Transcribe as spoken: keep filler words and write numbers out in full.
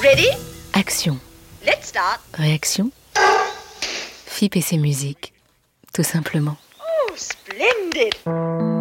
Ready? Action. Let's start. Réaction. F I P et ses musiques. Tout simplement. Oh, splendid.